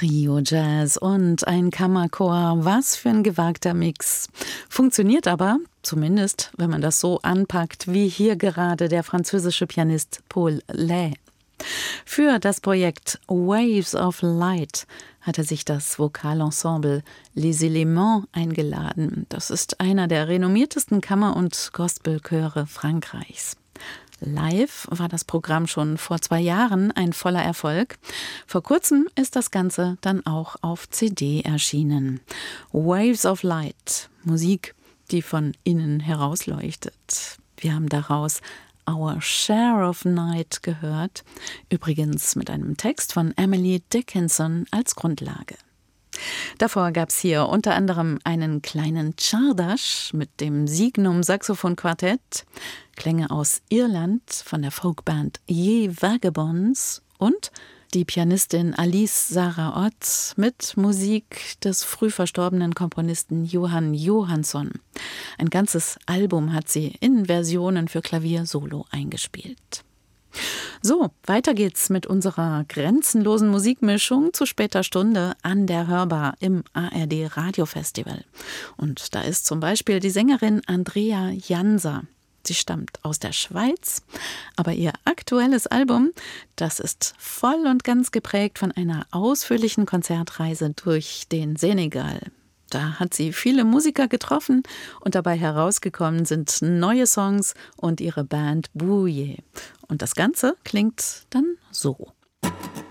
Trio Jazz und ein Kammerchor, was für ein gewagter Mix. Funktioniert aber, zumindest wenn man das so anpackt, wie hier gerade der französische Pianist Paul Lay. Für das Projekt Waves of Light hatte sich das Vokalensemble Les Éléments eingeladen. Das ist einer der renommiertesten Kammer- und Gospelchöre Frankreichs. Live war das Programm schon vor 2 Jahren ein voller Erfolg. Vor kurzem ist das Ganze dann auch auf CD erschienen. Waves of Light, Musik, die von innen herausleuchtet. Wir haben daraus Our Share of Night gehört, übrigens mit einem Text von Emily Dickinson als Grundlage. Davor gab es hier unter anderem einen kleinen Czardas mit dem Signum Saxophon Quartett, Klänge aus Irland von der Folkband Ye Vagabonds und die Pianistin Alice Sarah Ott mit Musik des früh verstorbenen Komponisten Johann Johansson. Ein ganzes Album hat sie in Versionen für Klavier solo eingespielt. So, weiter geht's mit unserer grenzenlosen Musikmischung zu später Stunde an der Hörbar im ARD Radiofestival. Und da ist zum Beispiel die Sängerin Andrea Jansa. Sie stammt aus der Schweiz, aber ihr aktuelles Album, das ist voll und ganz geprägt von einer ausführlichen Konzertreise durch den Senegal. Da hat sie viele Musiker getroffen und dabei herausgekommen sind neue Songs und ihre Band Bouye. Und das Ganze klingt dann so.